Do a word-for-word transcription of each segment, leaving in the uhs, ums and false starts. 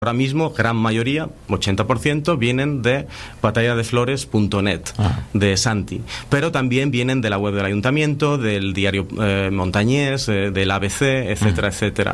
Ahora mismo, gran mayoría, ochenta por ciento, vienen de batalla de flores punto net, ah. de Santi. Pero también vienen de la web del ayuntamiento, del diario eh, Montañés, eh, del A B C, etcétera, uh-huh. etcétera.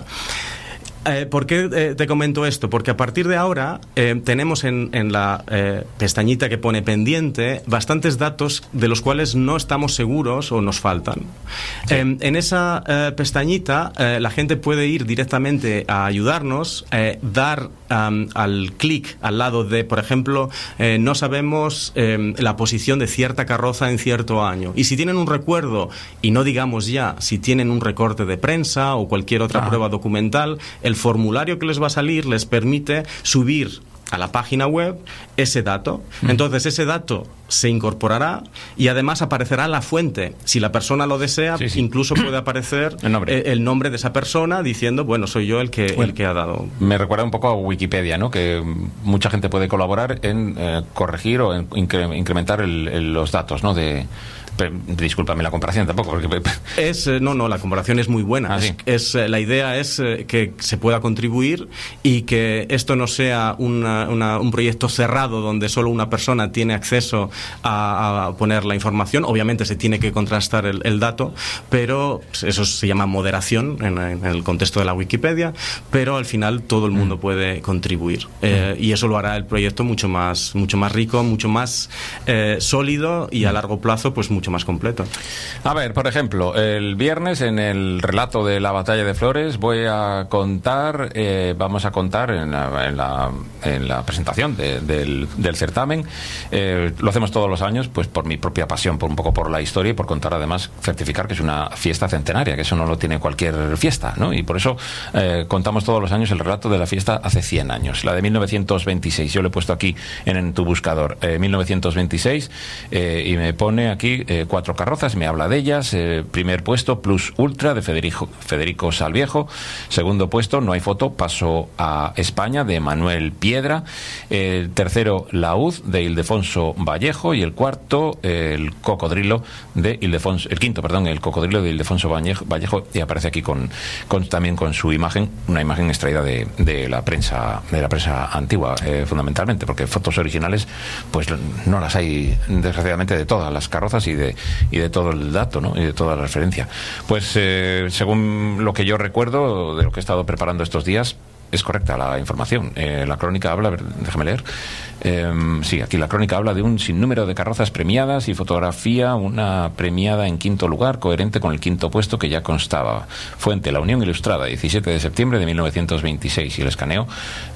Eh, ¿Por qué eh, te comento esto? Porque a partir de ahora eh, tenemos en, en la eh, pestañita que pone pendiente bastantes datos de los cuales no estamos seguros o nos faltan. Sí. Eh, en esa eh, pestañita eh, la gente puede ir directamente a ayudarnos, eh, dar um, al clic al lado de, por ejemplo, eh, no sabemos eh, la posición de cierta carroza en cierto año. Y si tienen un recuerdo, y no digamos ya si tienen un recorte de prensa o cualquier otra ah. prueba documental, el formulario que les va a salir les permite subir a la página web ese dato. Entonces ese dato se incorporará y además aparecerá la fuente. Si la persona lo desea, sí, sí. incluso puede aparecer el nombre. Eh, el nombre de esa persona diciendo, bueno, soy yo el que, bueno, el que ha dado. Me recuerda un poco a Wikipedia, ¿no? Que mucha gente puede colaborar en eh, corregir o en incre- incrementar el, el, los datos, ¿no? De Discúlpame la comparación tampoco porque... es no no la comparación es muy buena. Ah, ¿sí? es, es la idea es que se pueda contribuir y que esto no sea una, una, un proyecto cerrado donde solo una persona tiene acceso a, a poner la información. Obviamente se tiene que contrastar el, el dato, pero eso se llama moderación en, en el contexto de la Wikipedia, pero al final todo el mundo mm. puede contribuir eh, mm. y eso lo hará el proyecto mucho más mucho más rico, mucho más eh, sólido y a largo plazo pues mucho más completo. A ver, por ejemplo, el viernes en el relato de la batalla de Flores voy a contar, eh, vamos a contar en la, en la, en la presentación de, del, del certamen, eh, lo hacemos todos los años, pues por mi propia pasión, por un poco por la historia y por contar además, certificar que es una fiesta centenaria, que eso no lo tiene cualquier fiesta, ¿no? Y por eso eh, contamos todos los años el relato de la fiesta hace cien años, la de mil novecientos veintiséis. Yo lo he puesto aquí en, en tu buscador, eh, mil novecientos veintiséis, eh, y me pone aquí eh, cuatro carrozas, me habla de ellas. Eh, primer puesto, Plus Ultra de Federico, Federico Salviejo. Segundo puesto, no hay foto, paso a España de Manuel Piedra. El tercero, Laúd de Ildefonso Vallejo. Y el cuarto, el cocodrilo de Ildefonso, el quinto, perdón, el cocodrilo de Ildefonso Vallejo, Vallejo y aparece aquí con, con también con su imagen, una imagen extraída de, de la prensa, de la prensa antigua, eh, fundamentalmente, porque fotos originales, pues no las hay, desgraciadamente, de todas las carrozas y de y de todo el dato, ¿no? Y de toda la referencia. Pues eh, según lo que yo recuerdo de lo que he estado preparando estos días, es correcta la información. Eh, la crónica habla, a ver, déjame leer. Eh, sí, aquí la crónica habla de un sinnúmero de carrozas premiadas y fotografía una premiada en quinto lugar, coherente con el quinto puesto que ya constaba. Fuente, La Unión Ilustrada, diecisiete de septiembre de mil novecientos veintiséis. Y el escaneo...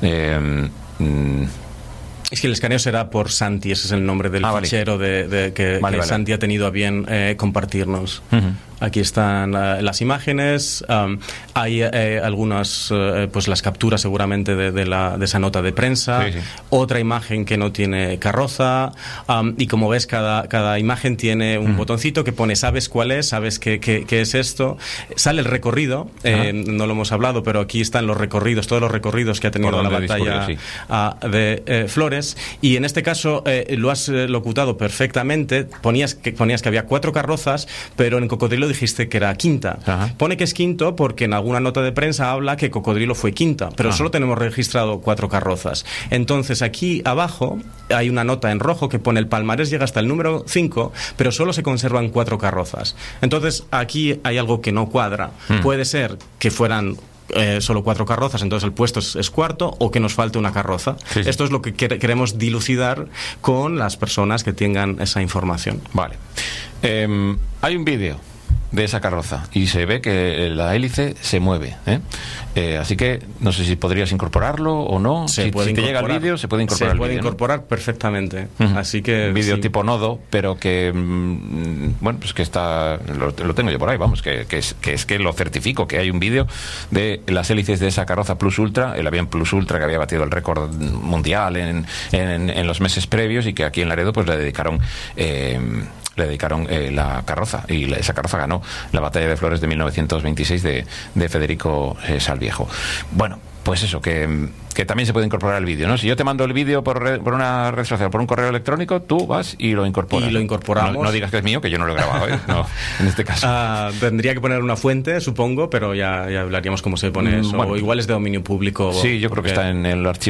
Eh, mm, Es que el escaneo será por Santi, ese es el nombre del ah, fichero vale. de, de, que, vale, que vale. Santi ha tenido a bien eh, compartirnos. Uh-huh. Aquí están uh, las imágenes, um, hay eh, algunas, uh, pues las capturas seguramente de, de, la, de esa nota de prensa, sí, sí. Otra imagen que no tiene carroza, um, y como ves cada, cada imagen tiene un uh-huh. botoncito que pone sabes cuál es, sabes qué, qué, qué es esto, sale el recorrido, eh, uh-huh. no lo hemos hablado, pero aquí están los recorridos, todos los recorridos que ha tenido la batalla sí. uh, de eh, Flores, y en este caso eh, lo has eh, locutado perfectamente, ponías que, ponías que había cuatro carrozas, pero en Cocodrilo dijiste que era quinta. Ajá. Pone que es quinto porque en alguna nota de prensa habla que Cocodrilo fue quinta, pero Ajá. solo tenemos registrado cuatro carrozas. Entonces aquí abajo hay una nota en rojo que pone el palmarés llega hasta el número cinco, pero solo se conservan cuatro carrozas. Entonces aquí hay algo que no cuadra. Hmm. Puede ser que fueran Eh, solo cuatro carrozas, entonces el puesto es, es cuarto, o que nos falte una carroza. Sí, sí. Esto es lo que quer- queremos dilucidar con las personas que tengan esa información. Vale. Eh, hay un vídeo de esa carroza y se ve que la hélice se mueve, ¿eh? Eh, así que no sé si podrías incorporarlo o no. Se si, puede si te llega el vídeo, se puede incorporar se puede el vídeo, incorporar ¿no? perfectamente. Uh-huh. Así que un vídeo sí. tipo nodo, pero que mmm, bueno, pues que está lo, lo tengo yo por ahí, vamos, que, que, es, que es que lo certifico, que hay un vídeo de las hélices de esa carroza Plus Ultra, el avión Plus Ultra que había batido el récord mundial en, en, en los meses previos, y que aquí en Laredo pues le dedicaron eh, le dedicaron eh, la carroza, y la, esa carroza ganó la batalla de Flores de mil novecientos veintiséis de, de Federico eh, Salviejo. Bueno, pues eso, que, que también se puede incorporar el vídeo, ¿no? Si yo te mando el vídeo por, red, por una red social, por un correo electrónico, tú vas y lo incorporas. Y lo incorporamos. No, no digas que es mío, que yo no lo he grabado, ¿eh? No, en este caso. Uh, tendría que poner una fuente, supongo, pero ya, ya hablaríamos cómo se pone eso. Bueno, o igual es de dominio público. Sí, yo creo que está en el archivo